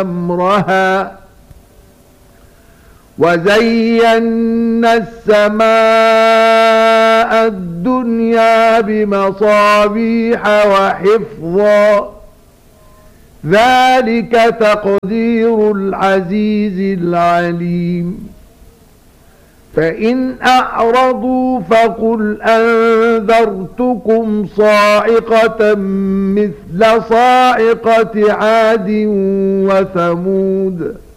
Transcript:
أمرها وزينا السماء الدنيا بمصابيح وحفظا ذلك تقدير العزيز العليم فإن أعرضوا فقل أنذرتكم صاعقة مثل صاعقة عاد وثمود